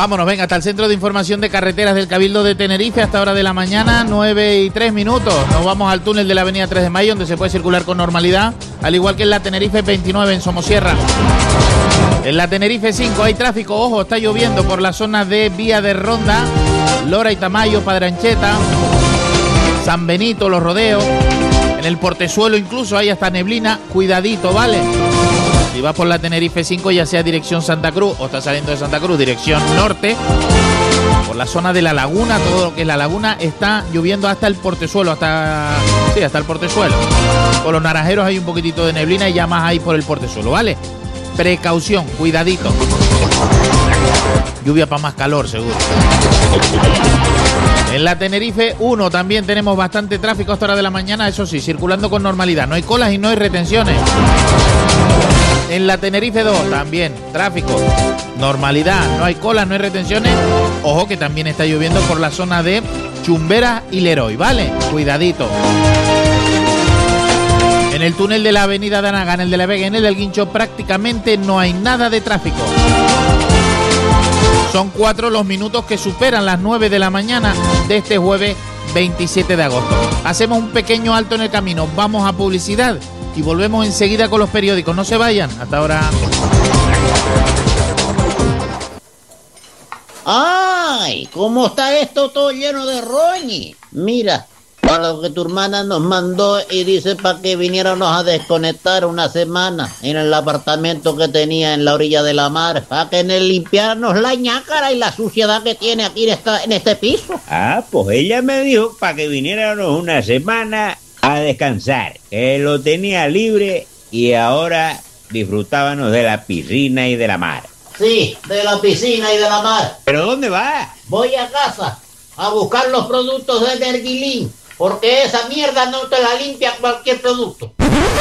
Vámonos, venga, hasta el Centro de Información de Carreteras del Cabildo de Tenerife, hasta hora de la mañana, 9:03. Nos vamos al túnel de la avenida 3 de Mayo, donde se puede circular con normalidad, al igual que en la Tenerife 29 en Somosierra. En la Tenerife 5 hay tráfico, ojo, está lloviendo por la zona de Vía de Ronda, Lora y Tamayo, Padre Ancheta, San Benito, Los Rodeos. En el Portezuelo incluso hay hasta neblina, cuidadito, ¿vale? Si vas por la Tenerife 5, ya sea dirección Santa Cruz o estás saliendo de Santa Cruz, dirección norte, por la zona de la laguna, todo lo que es la laguna, está lloviendo hasta el Portezuelo, hasta el Portezuelo. Por los Naranjeros hay un poquitito de neblina y ya más hay por el Portezuelo, ¿vale? Precaución, cuidadito. Lluvia para más calor, seguro. En la Tenerife 1 también tenemos bastante tráfico a esta hora de la mañana, eso sí, circulando con normalidad. No hay colas y no hay retenciones. En la Tenerife 2 también tráfico, normalidad, no hay colas, no hay retenciones. Ojo que también está lloviendo por la zona de Chumberas y Leroy, ¿vale? Cuidadito. En el túnel de la avenida de Anaga, en el de la Vega, en el del Guincho, prácticamente no hay nada de tráfico. Son 4 los minutos que superan las 9 de la mañana de este jueves 27 de agosto. Hacemos un pequeño alto en el camino, vamos a publicidad y volvemos enseguida con los periódicos. No se vayan, hasta ahora. ¡Ay! ¿Cómo está esto todo lleno de roñi? Mira, para lo que tu hermana nos mandó y dice para que viniéramos a desconectar una semana en el apartamento que tenía en la orilla de la mar, para que limpiarnos la ñácara y la suciedad que tiene aquí en este piso. Ah, pues ella me dijo para que viniéramos una semana a descansar, que lo tenía libre y ahora disfrutábamos de la piscina y de la mar. Sí, de la piscina y de la mar. ¿Pero dónde va? Voy a casa a buscar los productos de Energilim, porque esa mierda no te la limpia cualquier producto.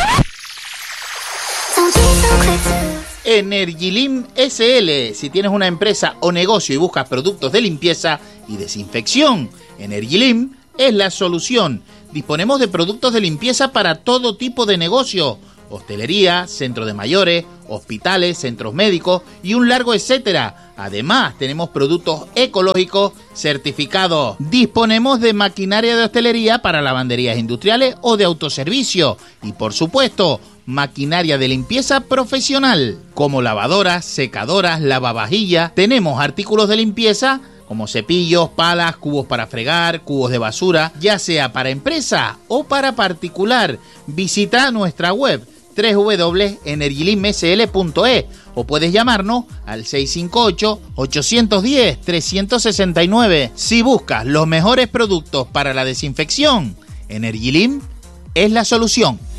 Energilim SL. Si tienes una empresa o negocio y buscas productos de limpieza y desinfección, Energilim es la solución. Disponemos de productos de limpieza para todo tipo de negocio: hostelería, centros de mayores, hospitales, centros médicos y un largo etcétera. Además, tenemos productos ecológicos certificados. Disponemos de maquinaria de hostelería para lavanderías industriales o de autoservicio. Y por supuesto, maquinaria de limpieza profesional, como lavadoras, secadoras, lavavajillas. Tenemos artículos de limpieza como cepillos, palas, cubos para fregar, cubos de basura, ya sea para empresa o para particular. Visita nuestra web www.energilimsl.es o puedes llamarnos al 658-810-369. Si buscas los mejores productos para la desinfección, Energilim es la solución.